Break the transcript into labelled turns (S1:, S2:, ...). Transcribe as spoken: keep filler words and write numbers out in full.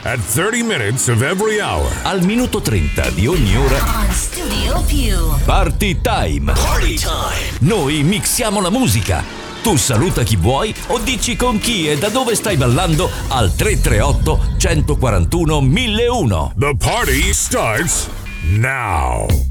S1: At thirty minutes of every hour.
S2: Al minuto trenta di ogni ora.
S3: On Studio Più.
S2: Party time.
S4: Party time.
S2: Noi mixiamo la musica. Tu saluta chi vuoi o dici con chi e da dove stai ballando al tre tre otto, uno quattro uno, mille uno.
S1: The party starts now.